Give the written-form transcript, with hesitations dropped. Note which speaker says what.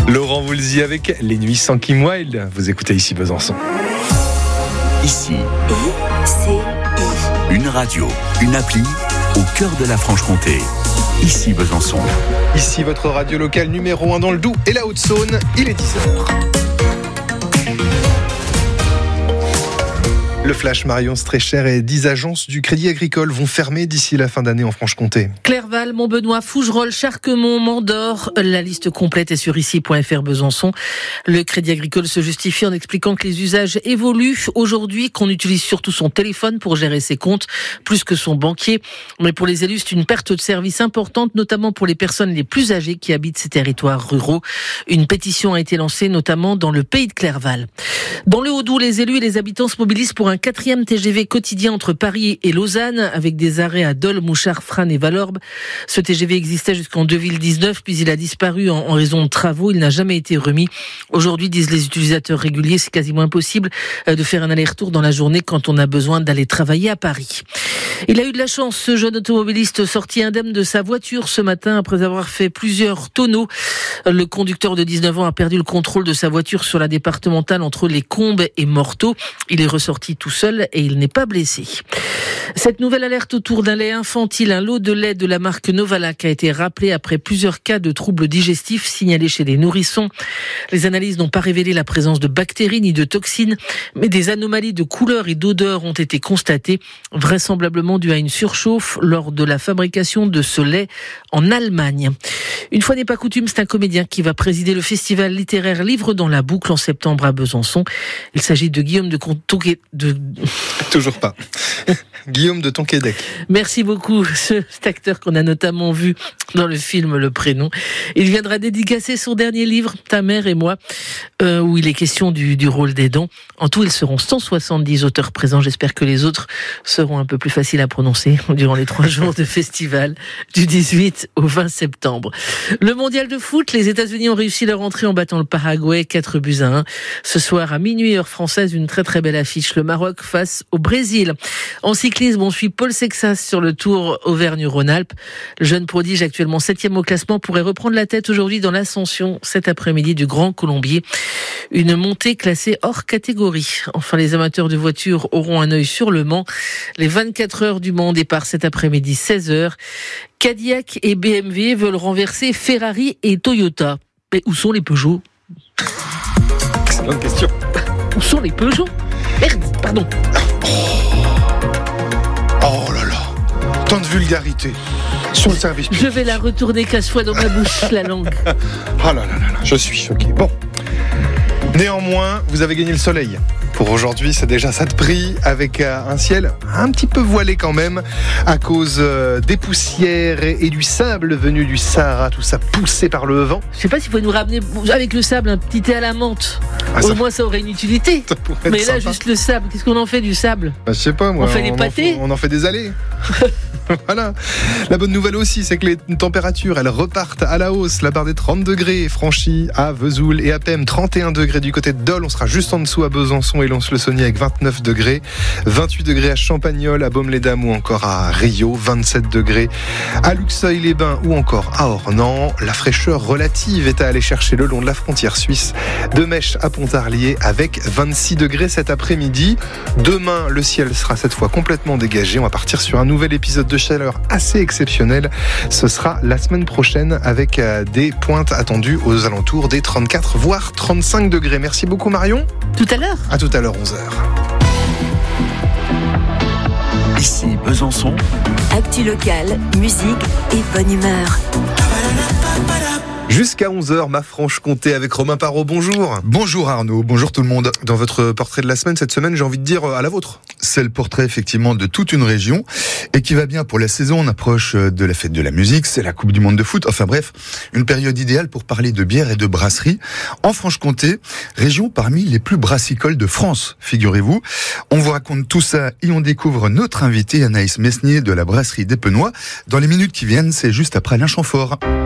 Speaker 1: Laurent Voulzy avec Les Nuits sans Kim Wilde. Vous écoutez ici Besançon.
Speaker 2: Ici, une radio, une appli au cœur de la Franche-Comté. Ici Besançon.
Speaker 1: Ici votre radio locale numéro 1 dans le Doubs et la Haute-Saône. Il est 10h. Le Flash Marion Strécher et 10 agences du Crédit Agricole vont fermer d'ici la fin d'année en Franche-Comté.
Speaker 3: Clerval, Montbenoît, Fougerolles, Charquemont, Mandor. La liste complète est sur ici.fr Besançon. Le Crédit Agricole se justifie en expliquant que les usages évoluent aujourd'hui, qu'on utilise surtout son téléphone pour gérer ses comptes, plus que son banquier. Mais pour les élus, c'est une perte de service importante, notamment pour les personnes les plus âgées qui habitent ces territoires ruraux. Une pétition a été lancée, notamment dans le pays de Clerval. Dans le Haut-Doubs, les élus et les habitants se mobilisent pour un 4e TGV quotidien entre Paris et Lausanne, avec des arrêts à Dole, Mouchard, Frasnes et Valorbe. Ce TGV existait jusqu'en 2019, puis il a disparu en raison de travaux. Il n'a jamais été remis. Aujourd'hui, disent les utilisateurs réguliers, c'est quasiment impossible de faire un aller-retour dans la journée quand on a besoin d'aller travailler à Paris. Il a eu de la chance, ce jeune automobiliste sorti indemne de sa voiture ce matin après avoir fait plusieurs tonneaux. Le conducteur de 19 ans a perdu le contrôle de sa voiture sur la départementale entre les Combes et Morteau. Il est ressorti tout seul et il n'est pas blessé. Cette nouvelle alerte autour d'un lait infantile, un lot de lait de la marque Novalac a été rappelé après plusieurs cas de troubles digestifs signalés chez les nourrissons. Les analyses n'ont pas révélé la présence de bactéries ni de toxines, mais des anomalies de couleur et d'odeur ont été constatées, vraisemblablement dues à une surchauffe lors de la fabrication de ce lait en Allemagne. Une fois n'est pas coutume, c'est un comédien qui va présider le festival littéraire Livre dans la boucle en septembre à Besançon. Il s'agit de Guillaume de
Speaker 1: Toujours pas. Guillaume de Tonquédec.
Speaker 3: Merci beaucoup, cet acteur qu'on a notamment vu dans le film Le Prénom. Il viendra dédicacer son dernier livre, Ta mère et moi, où il est question du rôle d'aidant. En tout, ils seront 170 auteurs présents. J'espère que les autres seront un peu plus faciles à prononcer durant les 3 jours de festival du 18 au 20 septembre. Le mondial de foot, les États-Unis ont réussi leur entrée en battant le Paraguay 4-1. Ce soir à minuit heure française, une très très belle affiche. Le Maroc face au Brésil. En cyclisme, on suit Paul Sexas sur le Tour Auvergne-Rhône-Alpes. Le jeune prodige, actuellement 7e au classement, pourrait reprendre la tête aujourd'hui dans l'ascension cet après-midi du Grand Colombier. Une montée classée hors catégorie. Enfin, les amateurs de voitures auront un œil sur le Mans. Les 24 heures du Mans départ cet après-midi 16h. Cadillac et BMW veulent renverser Ferrari et Toyota. Mais où sont les Peugeot ?
Speaker 1: Excellente question.
Speaker 3: Où sont les Peugeot ? Merde, pardon.
Speaker 1: Oh là là, tant de vulgarité sur le service public.
Speaker 3: Je vais la retourner 15 fois dans ma bouche, la langue.
Speaker 1: Oh là là là là, je suis choqué. Bon, néanmoins, vous avez gagné le soleil. Pour aujourd'hui, c'est déjà ça de prix, avec un ciel un petit peu voilé quand même, à cause des poussières et du sable venu du Sahara, tout ça poussé par le vent.
Speaker 3: Je sais pas s'il faut nous ramener avec le sable un petit thé à la menthe. Au moins ça aurait une utilité. Mais là, sympa. Juste le sable, qu'est-ce qu'on en fait du sable ?
Speaker 1: Je sais pas moi.
Speaker 3: On fait des pâtés ?
Speaker 1: On en fait des allées. Voilà. La bonne nouvelle aussi, c'est que les températures, elles repartent à la hausse. La barre des 30 degrés est franchie à Vesoul et à Pem. 31 degrés du côté de Dole. On sera juste en dessous à Besançon et Lons-le-Saunier avec 29 degrés. 28 degrés à Champagnole, à Baume-les-Dames ou encore à Rio. 27 degrés à Luxeuil-les-Bains ou encore à Ornans. La fraîcheur relative est à aller chercher le long de la frontière suisse de Mèche à Pontarlier avec 26 degrés cet après-midi. Demain, le ciel sera cette fois complètement dégagé. On va partir sur un nouvel épisode de chaleur assez exceptionnel. Ce sera la semaine prochaine avec des pointes attendues aux alentours des 34 voire 35 degrés. Merci beaucoup Marion.
Speaker 3: Tout à l'heure.
Speaker 1: À tout à l'heure 11h.
Speaker 2: Ici Besançon.
Speaker 4: Actu locale, musique et bonne humeur.
Speaker 1: Jusqu'à 11h, ma Franche-Comté avec Romain Parot. Bonjour.
Speaker 5: Bonjour Arnaud, bonjour tout le monde.
Speaker 1: Dans votre portrait de la semaine, cette semaine, j'ai envie de dire à la vôtre.
Speaker 5: C'est le portrait effectivement de toute une région et qui va bien pour la saison. On approche de la fête de la musique, c'est la Coupe du Monde de foot. Enfin bref, une période idéale pour parler de bière et de brasserie. En Franche-Comté, région parmi les plus brassicoles de France, figurez-vous. On vous raconte tout ça et on découvre notre invité Anaïs Mesnier de la brasserie des Penois. Dans les minutes qui viennent, c'est juste après Alain Chamfort.